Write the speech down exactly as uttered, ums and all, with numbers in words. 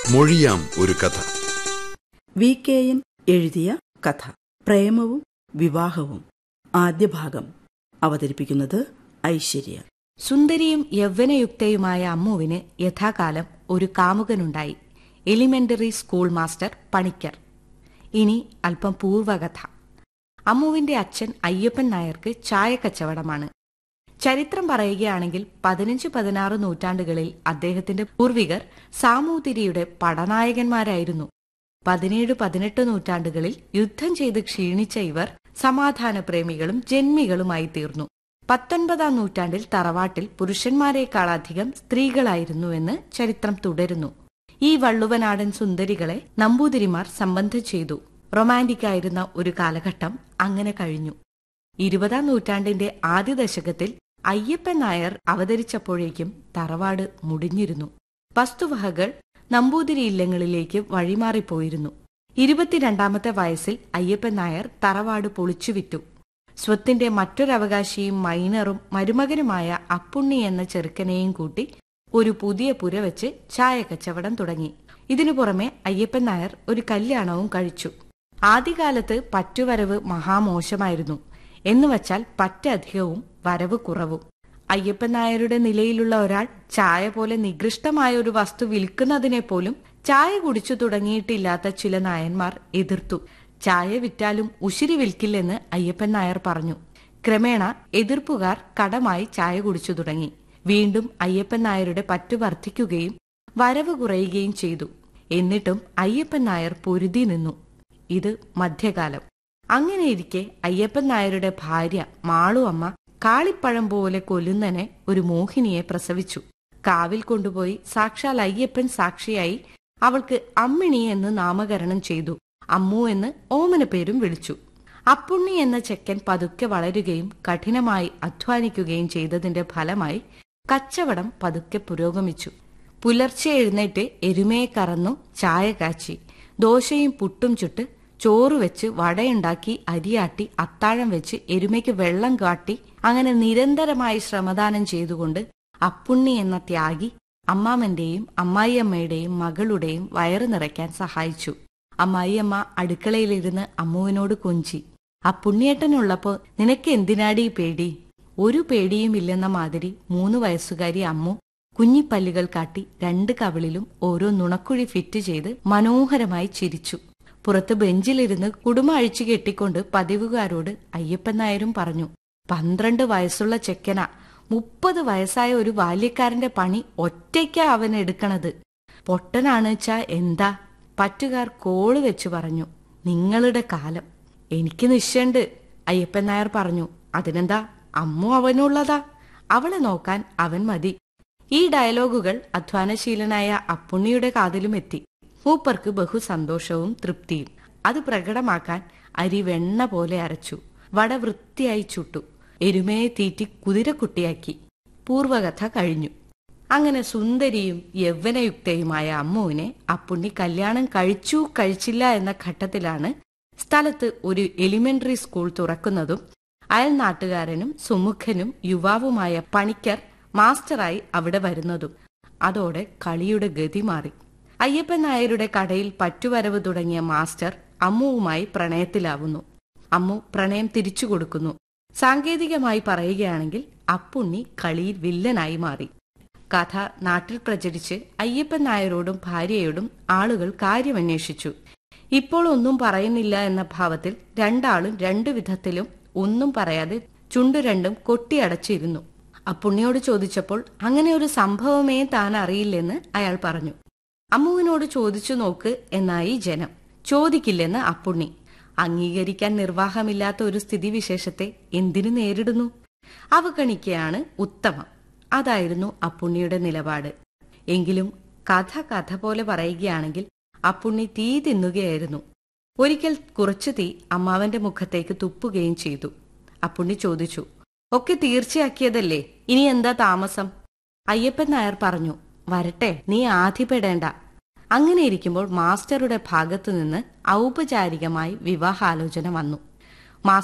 മൊഴിയാം ഒരു കഥ. V K N എഴുതിയ കഥ പ്രേമവും വിവാഹവും. ആദ്യ ഭാഗം. അവതരിപ്പിക്കുന്നത് ഐശ്വര്യ. സുന്ദരിയും യൗവനയുക്തയുമായ അമ്മുവിന് യഥാകാലം ഒരു കാമുകനുണ്ടായി. Elementary school master Panicker. ഇനി അല്പം പൂർവകഥ. അമ്മുവിന്റെ അച്ഛൻ അയ്യപ്പൻ നായർക്ക് ചായക്കച്ചവടമാണ്. ചരിത്രം പറയുകയാണെങ്കിൽ പതിനഞ്ച് പതിനാറ് നൂറ്റാണ്ടുകളിൽ അദ്ദേഹത്തിന്റെ പൂർവികർ സാമൂതിരിയുടെ പടനായകന്മാരായിരുന്നു. പതിനേഴ് പതിനെട്ട് നൂറ്റാണ്ടുകളിൽ യുദ്ധം ചെയ്ത് ക്ഷീണിച്ച ഇവർ സമാധാനപ്രേമികളും ജന്മികളുമായി തീർന്നു. പത്തൊൻപതാം നൂറ്റാണ്ടിൽ തറവാട്ടിൽ പുരുഷന്മാരെക്കാളധികം സ്ത്രീകളായിരുന്നുവെന്ന് ചരിത്രം തുടരുന്നു. ഈ വള്ളുവനാടൻ സുന്ദരികളെ നമ്പൂതിരിമാർ സംബന്ധം ചെയ്തു. റൊമാന്റിക്കായിരുന്ന ഒരു കാലഘട്ടം അങ്ങനെ കഴിഞ്ഞു. ഇരുപതാം നൂറ്റാണ്ടിന്റെ ആദ്യ ദശകത്തിൽ അയ്യപ്പൻ നായർ അവതരിച്ചപ്പോഴേക്കും തറവാട് മുടിഞ്ഞിരുന്നു. വസ്തുവകകൾ നമ്പൂതിരി ഇല്ലങ്ങളിലേക്ക് വഴിമാറിപ്പോയിരുന്നു. ഇരുപത്തിരണ്ടാമത്തെ വയസ്സിൽ അയ്യപ്പൻ നായർ തറവാട് പൊളിച്ചുവിറ്റു. സ്വത്തിന്റെ മറ്റൊരവകാശിയും മൈനറും മരുമകനുമായ അപ്പുണ്ണി എന്ന ചെറുക്കനെയും കൂട്ടി ഒരു പുതിയ പുര വെച്ച് ചായക്കച്ചവടം തുടങ്ങി. ഇതിനു പുറമെ അയ്യപ്പൻ നായർ ഒരു കല്യാണവും കഴിച്ചു. ആദ്യകാലത്ത് പറ്റുവരവ് മഹാമോശമായിരുന്നു. എന്നുവച്ചാൽ പറ്റധികവും വരവ് കുറവും. അയ്യപ്പൻ നായരുടെ നിലയിലുള്ള ഒരാൾ ചായ പോലെ നികൃഷ്ടമായ ഒരു വസ്തു വിൽക്കുന്നതിനെ പോലും ചായ കുടിച്ചു തുടങ്ങിയിട്ടില്ലാത്ത ചില നായന്മാർ എതിർത്തു. ചായ വിറ്റാലും ഉശിരി വിൽക്കില്ലെന്ന് അയ്യപ്പൻ നായർ പറഞ്ഞു. ക്രമേണ എതിർപ്പുകാർ കടമായി ചായ കുടിച്ചു തുടങ്ങി. വീണ്ടും അയ്യപ്പൻ നായരുടെ പറ്റു വർദ്ധിക്കുകയും വരവ് കുറയുകയും ചെയ്തു. എന്നിട്ടും അയ്യപ്പൻ നായർ പൊരുതി നിന്നു. ഇത് മധ്യകാലം. അങ്ങനെയിരിക്കെ അയ്യപ്പൻ നായരുടെ ഭാര്യ മാളു അമ്മ കാളിപ്പഴം പോലെ കൊല്ലുന്നനെ ഒരു മോഹിനിയെ പ്രസവിച്ചു. കാവിൽ കൊണ്ടുപോയി സാക്ഷാൽ അയ്യപ്പൻ സാക്ഷിയായി അവൾക്ക് അമ്മിണി എന്ന് നാമകരണം ചെയ്തു. അമ്മു എന്ന് ഓമന പേരും വിളിച്ചു. അപ്പുണ്ണി എന്ന ചെക്കൻ പതുക്കെ വളരുകയും കഠിനമായി അധ്വാനിക്കുകയും ചെയ്തതിന്റെ ഫലമായി കച്ചവടം പതുക്കെ പുരോഗമിച്ചു. പുലർച്ചെ എഴുന്നേറ്റ് എരുമയെ കറന്നു ചായ കാച്ചി, ദോശയും പുട്ടും ചുട്ട്, ചോറ് വെച്ച് വടയുണ്ടാക്കി, അരിയാട്ടി, അത്താഴം വെച്ച്, എരുമയ്ക്ക് വെള്ളം കാട്ടി, അങ്ങനെ നിരന്തരമായി ശ്രമദാനം ചെയ്തുകൊണ്ട് അപ്പുണ്ണി എന്ന ത്യാഗി അമ്മാമന്റെയും അമ്മായിയമ്മയുടെയും മകളുടെയും വയറു നിറയ്ക്കാൻ സഹായിച്ചു. അമ്മായിയമ്മ അടുക്കളയിലിരുന്ന് അമ്മുവിനോട് കൊഞ്ചി, അപ്പുണ്ണിയേട്ടനുള്ളപ്പോ നിനക്ക് എന്തിനാടി പേടി? ഒരു പേടിയുമില്ലെന്ന മാതിരി മൂന്ന് വയസ്സുകാരി അമ്മു കുഞ്ഞിപ്പല്ലുകൾ കാട്ടി രണ്ട് കവിളിലും ഓരോ നുണക്കുഴി ഫിറ്റ് ചെയ്ത് മനോഹരമായി ചിരിച്ചു. പുറത്ത് ബെഞ്ചിലിരുന്ന് കുടുമ അഴിച്ചു കെട്ടിക്കൊണ്ട് പതിവുകാരോട് അയ്യപ്പൻ നായരും പറഞ്ഞു, പന്ത്രണ്ട് വയസ്സുള്ള ചെക്കന മുപ്പത് വയസ്സായ ഒരു ബാല്യക്കാരന്റെ പണി ഒറ്റയ്ക്കാ അവൻ എടുക്കണത്. പൊട്ടനാണ് വെച്ചാ എന്താ? പറ്റുകാർ കോള് വെച്ചു പറഞ്ഞു, നിങ്ങളുടെ കാലം. എനിക്ക് നിശ്ചയുണ്ട്, അയ്യപ്പൻ നായർ പറഞ്ഞു. അതിനെന്താ, അമ്മു അവനുള്ളതാ, അവളെ നോക്കാൻ അവൻ മതി. ഈ ഡയലോഗുകൾ അധ്വാനശീലനായ അപ്പുണ്ണിയുടെ കാതിലും എത്തി. മൂപ്പർക്ക് ബഹുസന്തോഷവും തൃപ്തിയും. അത് പ്രകടമാക്കാൻ അരി വെണ്ണ പോലെ അരച്ചു, വട വൃത്തിയായി ചുട്ടു, എരുമയെ തീറ്റി കുതിരക്കുട്ടിയാക്കി. പൂർവകഥ കഴിഞ്ഞു. അങ്ങനെ സുന്ദരിയും യൗവനയുക്തയുമായ അമ്മുവിനെ അപ്പുണ്ണി കല്യാണം കഴിച്ചു കഴിച്ചില്ല എന്ന ഘട്ടത്തിലാണ് സ്ഥലത്ത് ഒരു എലിമെന്ററി സ്കൂൾ തുറക്കുന്നതും അയൽ നാട്ടുകാരനും സുമുഖനും യുവാവുമായ പണിക്കർ മാസ്റ്ററായി അവിടെ വരുന്നതും. അതോടെ കളിയുടെ ഗതി മാറി. അയ്യപ്പൻ നായരുടെ കടയിൽ പറ്റുവരവ് തുടങ്ങിയ മാസ്റ്റർ അമ്മുവുമായി പ്രണയത്തിലാവുന്നു. അമ്മു പ്രണയം തിരിച്ചു കൊടുക്കുന്നു. സാങ്കേതികമായി പറയുകയാണെങ്കിൽ അപ്പുണ്ണി കളിയിൽ വില്ലനായി മാറി. കഥ നാട്ടിൽ പ്രചരിച്ച് അയ്യപ്പൻ നായരോടും ഭാര്യയോടും ആളുകൾ കാര്യമന്വേഷിച്ചു. ഇപ്പോൾ ഒന്നും പറയുന്നില്ല എന്ന ഭാവത്തിൽ രണ്ടാളും രണ്ടു വിധത്തിലും ഒന്നും പറയാതെ ചുണ്ടു രണ്ടും കൊട്ടിയടച്ചിരുന്നു. അപ്പുണ്ണിയോട് ചോദിച്ചപ്പോൾ അങ്ങനെ ഒരു സംഭവമേ താൻ അറിയില്ലെന്ന് അയാൾ പറഞ്ഞു. അമ്മുവിനോട് ചോദിച്ചു നോക്ക് എന്നായി ജനം. ചോദിക്കില്ലെന്ന് അപ്പുണ്ണി. അംഗീകരിക്കാൻ നിർവാഹമില്ലാത്ത ഒരു സ്ഥിതിവിശേഷത്തെ എന്തിനു നേരിടുന്നു? അവഗണിക്കുകയാണ് ഉത്തമം. അതായിരുന്നു അപ്പുണ്ണിയുടെ നിലപാട്. എങ്കിലും കഥ കഥ പോലെ പറയുകയാണെങ്കിൽ അപ്പുണ്ണി തീ തിന്നുകയായിരുന്നു. ഒരിക്കൽ കുറച്ചു തീ അമ്മാവന്റെ മുഖത്തേക്ക് തുപ്പുകയും ചെയ്തു. അപ്പുണ്ണി ചോദിച്ചു, ഒക്കെ തീർച്ചയാക്കിയതല്ലേ, ഇനി എന്താ താമസം? അയ്യപ്പൻ നായർ പറഞ്ഞു, വരട്ടെ, നീ ആധിപ്പെടേണ്ട. അങ്ങനെ ഇരിക്കുമ്പോൾ മാസ്റ്ററുടെ ഭാഗത്തുനിന്ന് ഔപചാരികമായി വിവാഹാലോചന വന്നു.